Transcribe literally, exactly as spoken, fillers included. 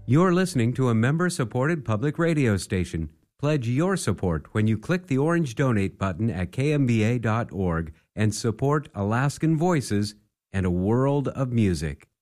You're listening to a member-supported public radio station. Pledge your support when you click the orange donate button at k m b a dot org and support Alaskan Voices and a world of music.